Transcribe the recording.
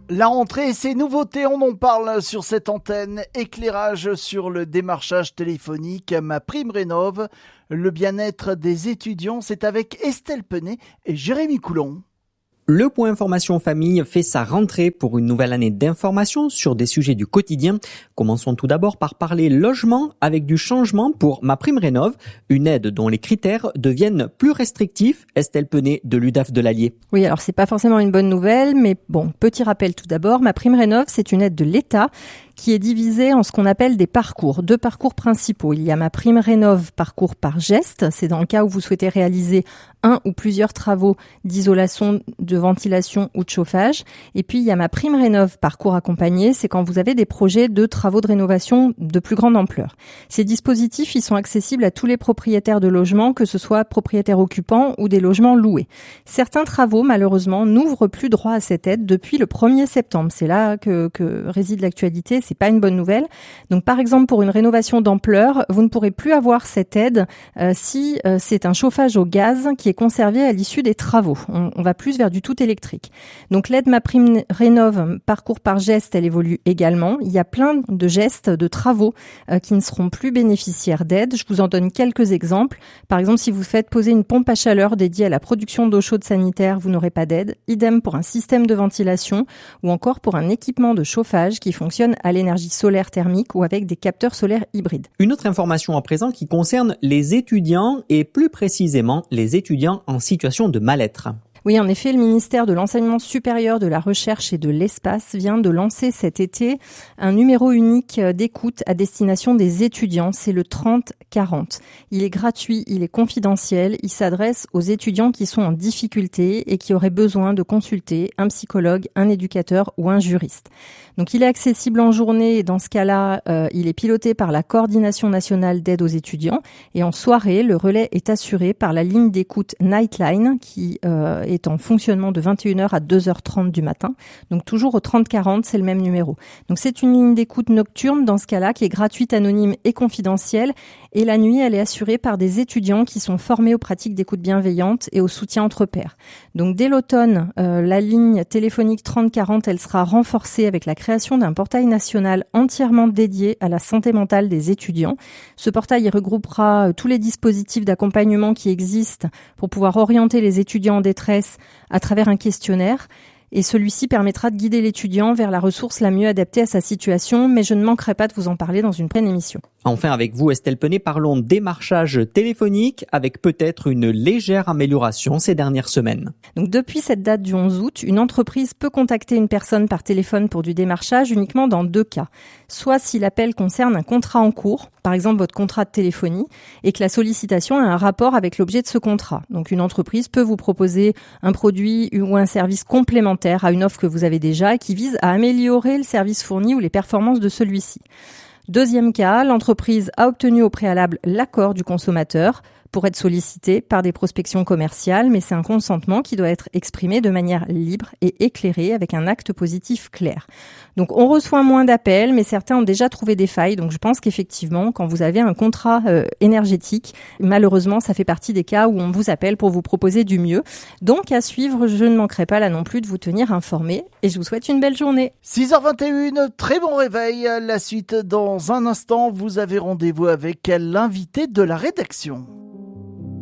La rentrée et ses nouveautés, on en parle sur cette antenne. Éclairage sur le démarchage téléphonique, MaPrimeRénov'. Le bien-être des étudiants, c'est avec Estelle Penet et Jérémy Coulon. Le Point Information Famille fait sa rentrée pour une nouvelle année d'information sur des sujets du quotidien. Commençons tout d'abord par parler logement avec du changement pour MaPrimeRénov', une aide dont les critères deviennent plus restrictifs. Estelle Penet de l'UDAF de l'Allier. Oui, alors c'est pas forcément une bonne nouvelle, mais bon, petit rappel tout d'abord, MaPrimeRénov', c'est une aide de l'État qui est divisée en ce qu'on appelle des parcours, 2 parcours principaux. Il y a MaPrimeRénov' parcours par geste, c'est dans le cas où vous souhaitez réaliser un ou plusieurs travaux d'isolation, de ventilation ou de chauffage. Et puis il y a MaPrimeRénov' parcours accompagné, c'est quand vous avez des projets de travaux de rénovation de plus grande ampleur. Ces dispositifs, ils sont accessibles à tous les propriétaires de logements, que ce soit propriétaires occupants ou des logements loués. Certains travaux, malheureusement, n'ouvrent plus droit à cette aide depuis le 1er septembre. C'est là que réside l'actualité. C'est pas une bonne nouvelle. Donc, par exemple, pour une rénovation d'ampleur, vous ne pourrez plus avoir cette aide si c'est un chauffage au gaz qui est conservé à l'issue des travaux. On va plus vers du tout électrique. Donc, l'aide MaPrimeRénov' parcours par geste, elle évolue également. Il y a plein de gestes, de travaux qui ne seront plus bénéficiaires d'aide. Je vous en donne quelques exemples. Par exemple, si vous faites poser une pompe à chaleur dédiée à la production d'eau chaude sanitaire, vous n'aurez pas d'aide. Idem pour un système de ventilation ou encore pour un équipement de chauffage qui fonctionne à l'énergie solaire thermique ou avec des capteurs solaires hybrides. Une autre information à présent qui concerne les étudiants et plus précisément les étudiants en situation de mal-être. Oui, en effet, le ministère de l'Enseignement supérieur, de la Recherche et de l'Espace vient de lancer cet été un numéro unique d'écoute à destination des étudiants. C'est le 30-40. Il est gratuit, il est confidentiel. Il s'adresse aux étudiants qui sont en difficulté et qui auraient besoin de consulter un psychologue, un éducateur ou un juriste. Donc, il est accessible en journée et dans ce cas-là, il est piloté par la Coordination nationale d'aide aux étudiants. Et en soirée, le relais est assuré par la ligne d'écoute Nightline qui est en fonctionnement de 21h à 2h30 du matin. Donc toujours au 30-40, c'est le même numéro. Donc c'est une ligne d'écoute nocturne dans ce cas-là qui est gratuite, anonyme et confidentielle. Et la nuit, elle est assurée par des étudiants qui sont formés aux pratiques d'écoute bienveillante et au soutien entre pairs. Donc dès l'automne, la ligne téléphonique 30-40, elle sera renforcée avec la création d'un portail national entièrement dédié à la santé mentale des étudiants. Ce portail il regroupera tous les dispositifs d'accompagnement qui existent pour pouvoir orienter les étudiants en détresse à travers un questionnaire. Et celui-ci permettra de guider l'étudiant vers la ressource la mieux adaptée à sa situation, mais je ne manquerai pas de vous en parler dans une pleine émission. Enfin, avec vous, Estelle Penet, parlons démarchage téléphonique avec peut-être une légère amélioration ces dernières semaines. Donc, depuis cette date du 11 août, une entreprise peut contacter une personne par téléphone pour du démarchage uniquement dans 2 cas. Soit si l'appel concerne un contrat en cours, par exemple votre contrat de téléphonie, et que la sollicitation a un rapport avec l'objet de ce contrat. Donc, une entreprise peut vous proposer un produit ou un service complémentaire à une offre que vous avez déjà et qui vise à améliorer le service fourni ou les performances de celui-ci. Deuxième cas, l'entreprise a obtenu au préalable l'accord du consommateur pour être sollicité par des prospections commerciales, mais c'est un consentement qui doit être exprimé de manière libre et éclairée avec un acte positif clair. Donc on reçoit moins d'appels, mais certains ont déjà trouvé des failles. Donc je pense qu'effectivement, quand vous avez un contrat énergétique, malheureusement, ça fait partie des cas où on vous appelle pour vous proposer du mieux. Donc à suivre, je ne manquerai pas là non plus de vous tenir informé et je vous souhaite une belle journée. 6h21, très bon réveil. La suite dans un instant, vous avez rendez-vous avec l'invité de la rédaction.